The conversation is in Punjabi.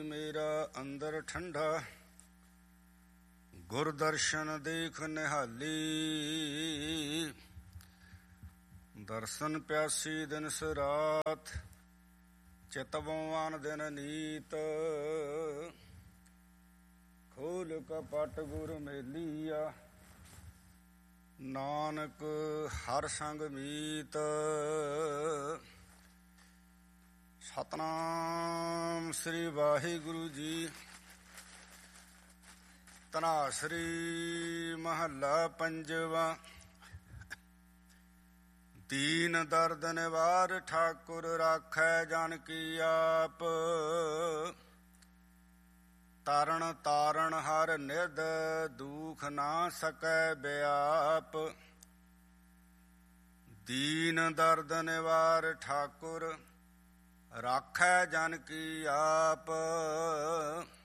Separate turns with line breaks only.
ਮੇਰਾ ਅੰਦਰ ਠੰਡਾ, ਗੁਰ ਦਰਸ਼ਨ ਦੇਖ ਨਿਹਾਲੀ। ਦਰਸ਼ਨ ਪਿਆਸੀ ਦਿਨ ਰਾਤ, ਚਿਤਵਾਨ ਦਿਨ ਨੀਤ। ਖੋਲ ਕਪਟ ਗੁਰ ਮੇਲੀਆ, ਨਾਨਕ ਹਰ ਸੰਗ ਮੀਤ। ਸਤਿਨਾਮ ਸ੍ਰੀ ਵਾਹਿਗੁਰੂ ਜੀ। ਧਨਾਸਰੀ ਮਹੱਲਾ ਪੰਜਵਾ। ਦੀਨ ਦਰਦ ਨਿਵਾਰ ਠਾਕੁਰ ਰਾਖੈ ਜਨ ਕੀ ਆਪ। ਤਰਨ ਤਾਰਨ ਹਰ ਨਿਧ ਦੁਖ ਨਾ ਸਕੈ ਬਿਆਪ। ਦੀਨ ਦਰਦ ਨਿਵਾਰ ਠਾਕੁਰ ਰਾਖੈ ਜਨ ਕੀ ਆਪ।